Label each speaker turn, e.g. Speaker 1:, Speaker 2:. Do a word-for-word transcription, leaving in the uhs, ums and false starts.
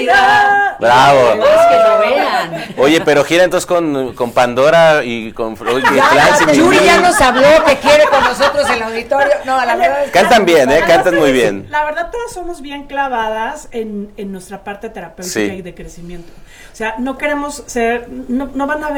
Speaker 1: vida.
Speaker 2: Bravo.
Speaker 3: Es que lo vean.
Speaker 2: Oye, pero gira entonces con, con Pandora y con Freud.
Speaker 3: Ya, ya, Yuri ya nos habló que quiere con nosotros el auditorio. No, la verdad es que
Speaker 2: Cantan bien, ¿eh?
Speaker 1: La
Speaker 2: Cantan
Speaker 1: verdad
Speaker 2: muy
Speaker 1: es-
Speaker 2: bien.
Speaker 1: La verdad, todas somos bien clavadas en, en nuestra parte terapéutica
Speaker 2: Sí.
Speaker 1: y de crecimiento. O sea, no queremos ser, no, no van a ver